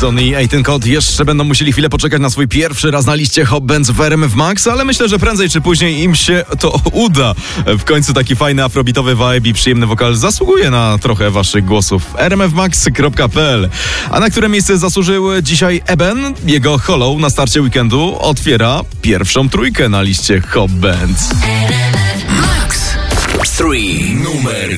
Jackson i Eighten Code jeszcze będą musieli chwilę poczekać na swój pierwszy raz na liście Hot Bands w RMF Max, ale myślę, że prędzej czy później im się to uda. W końcu taki fajny afrobitowy vibe i przyjemny wokal zasługuje na trochę waszych głosów. rmfmax.pl. A na które miejsce zasłużył dzisiaj Eben? Jego Hollow na starcie weekendu otwiera pierwszą trójkę na liście Hot Bands. Max 3 numer